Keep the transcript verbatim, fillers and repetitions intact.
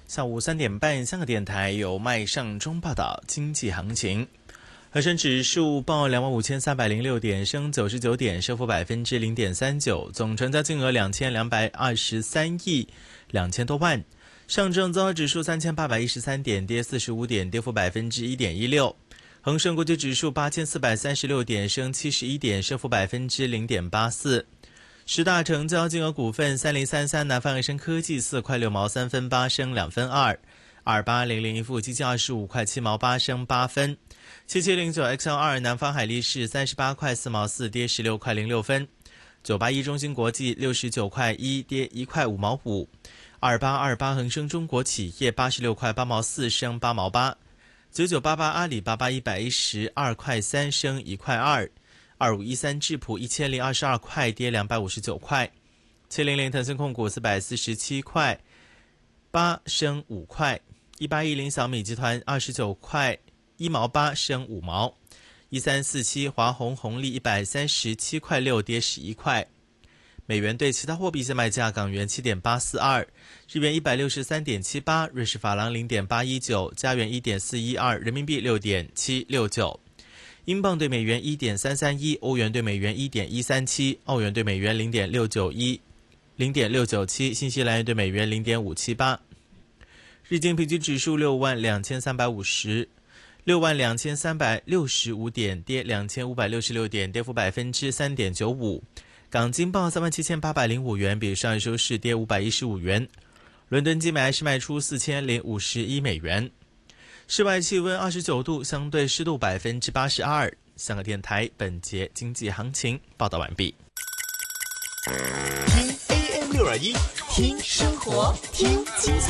下午三点半，香港电台由麦尚中报道经济行情。恒生指数报两万五千三百零六点，升九十九点，升幅百分之零点三九，总成交金额两千两百二十三亿两千多万。上证综合指数三千八百一十三点，跌四十五点，跌幅百分之一点一六。恒生国际指数八千四百三十六点，升七十一点，升幅百分之零点八四。十大成交金额股份：三零三三南方恒生科技四块六毛三分八升两分二，二八零零一富基金二十五块七毛八升八分。七七零九 X L 二南方海力士三十八块四毛四跌十六块零六分，九八一中芯国际六十九块一跌一块五毛五，二八二八恒生中国企业八十六块八毛四升八毛八，九九八八阿里巴巴一百一十二块三升一块二，二五一三智普一千零二十二块跌两百五十九块，七零零腾讯控股四百四十七块八升五块，一八一零小米集团二十九块一毛八升五毛，一三四七华虹红利一百三十七块六跌十一块。美元对其他货币现卖价：港元七点八四二，日元一百六十三点七八，瑞士法郎零点八一九，加元一点四一二，人民币六点七六九，英镑对美元一点三三一，欧元对美元一点一三七，澳元对美元零点六九一，零点六九七，新西兰元对美元零点五七八。日经平均指数六万两千三百五十。六万两千三百六十五点，跌两千五百六十六点，跌幅百分之三点九五。港金报三万七千八百零五元，比上一周市跌五百一十五元。伦敦金买是卖出四千零五十一美元。室外气温二十九度，相对湿度百分之八十二。香港电台本节经济行情报道完毕。 听 A M 六二一，听生活，听精彩。